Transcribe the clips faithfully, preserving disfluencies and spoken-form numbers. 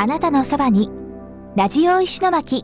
なたのそばに。ラジオ石巻。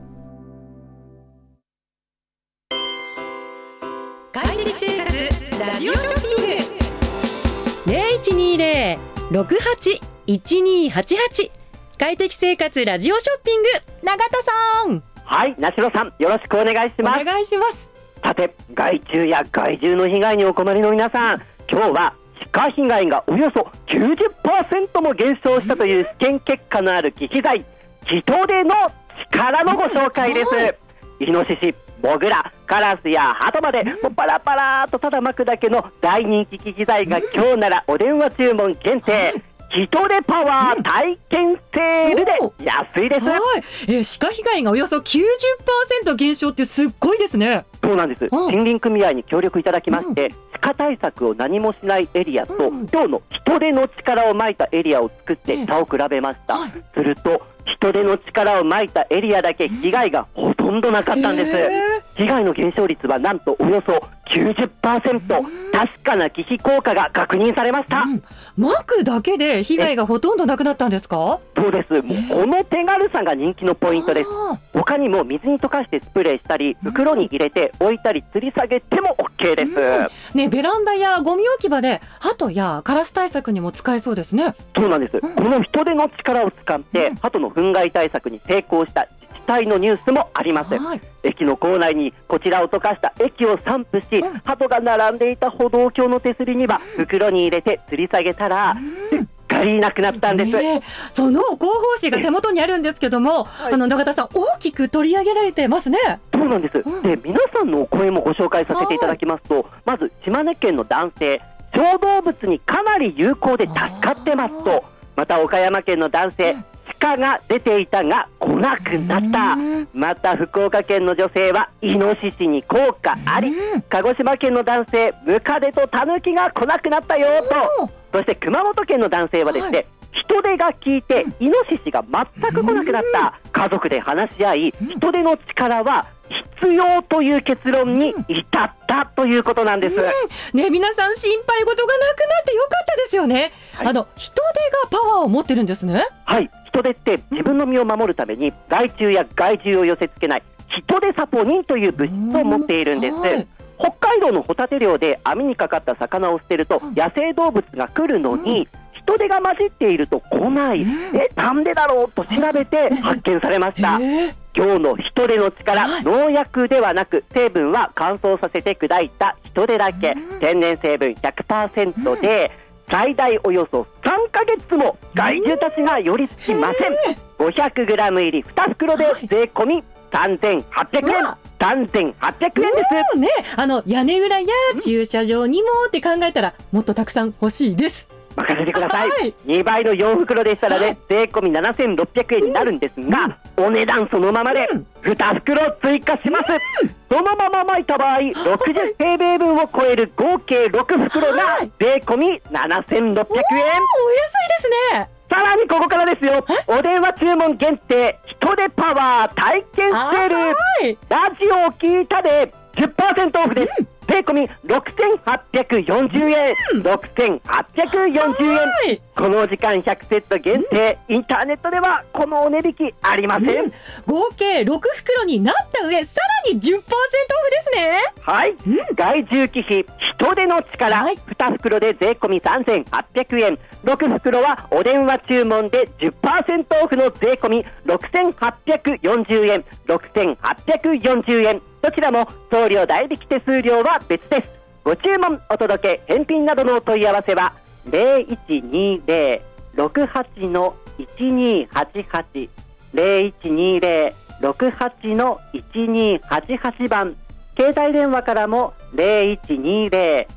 快適生活ラジオショッピングゼロいちにゼロ ろくはち いちにはちはち。快適生活ラジオショッピング、永田さん。 はい、なしろさん、よろしくお願いします。 お願いします。 さて、害虫や害獣の被害にお困りの皆さん、今日は鹿被害がおよそ きゅうじゅっパーセント も減少したという試験結果のある忌避剤、ヒトデの力のご紹介です。イノシシ、モグラ、カラスやハトまでもうパラパラとただ巻くだけの大人気忌避剤が今日ならお電話注文限定、ヒトデパワー体験セールで安いです。 はい、えー、鹿被害がおよそ きゅうじゅっパーセント 減少ってすっごいですね。 そうなんです。森林組合に協力いただきまして、うん、鹿対策を何もしないエリアと、うん、今日の人手の力をまいたエリアを作って差を比べました、うん、すると人手の力をまいたエリアだけ被害がほとんどなかったんです、えー、被害の減少率はなんとおよそ きゅうじゅっパーセント、うん、確かな忌避効果が確認されました、うん、 巻くだけで被害がほとんどなくなったんですか？ そうです。もうこの手軽さが人気のポイントです。他にも水に溶かしてスプレーしたり袋に入れて置いたり吊り下げても OK です、うんね、ベランダやゴミ置き場で鳩やカラス対策にも使えそうですね。 そうなんです、うん、この人手の力を使って鳩の糞害対策に成功した自治体のニュースもあります、はい、駅の構内にこちらを溶かした液を散布し、うん、鳩が並んでいた歩道橋の手すりには袋に入れて吊り下げたら、うん、足りなくなったんです、ね、 その広報誌が手元にあるんですけども、はい、あの永田さん大きく取り上げられてますね。 そうなんです、うん、で皆さんのお声もご紹介させていただきますと、まず島根県の男性、小動物にかなり有効で助かってますと、また岡山県の男性、うん、鹿が出ていたが来なくなった、また福岡県の女性はイノシシに効果あり、鹿児島県の男性、ムカデとタヌキが来なくなったよと、そして熊本県の男性はですね、はい、人手が効いてイノシシが全く来なくなった、家族で話し合い人手の力は必要という結論に至ったということなんです、うんね、皆さん心配事がなくなってよかったですよね、はい、あの人手がパワーを持ってるんですね。 はい、人手って自分の身を守るために害虫や害獣を寄せ付けない人手サポニンという物質を持っているんです、はい、北海道のホタテ漁で網にかかった魚を捨てると野生動物が来るのに、うん人手が混じっていると来ない、うん、えなんでだろうと調べて発見されました、えー、今日の人手の力、はい、農薬ではなく成分は乾燥させて砕いた人手だけ、うん、天然成分 ひゃくパーセント で、うん、最大およそさんかげつも害獣たちが寄りつきません、えー、ごひゃくグラム 入りに袋で税込みさんぜんはっぴゃくえん、さんぜんはっぴゃくえんです、 ね、あの屋根裏や駐車場にもって考えたらもっとたくさん欲しいです。 任せてください、はい、にばいのよん袋でしたらね、はい、税込みななせんろっぴゃくえんになるんですが、うん、お値段そのままでに袋追加します、うん、そのまま巻いた場合ろくじゅう平米分を超える合計ろく袋が税込みななせんろっぴゃくえん、お安いですね。 さらにここからですよ、お電話注文限定人手パワー体験セール、ラジオを聞いたで じゅっパーセント オフです、うん税込みろくせんはっぴゃくよんじゅうえん、うん、ろくせんはっぴゃくよんじゅうえん、この時間ひゃくセット限定、うん、インターネットではこのお値引きありません、うん、 合計ろく袋になった上さらに じゅっパーセント オフですね。 はい、うん、害獣忌避人手の力、はい、に袋で税込みさんぜんはっぴゃくえん、ろく袋はお電話注文で じゅっパーセント オフの税込みろくせんはっぴゃくよんじゅうえん、ろくせんはっぴゃくよんじゅうえん、どちらも送料代引き手数料は別です。ご注文お届け返品などのお問い合わせは ゼロいちにゼロ ろくはち の いちにはちはち ゼロいちにゼロ ろくはち の いちにはちはち 番、携帯電話からもゼロいちにゼロ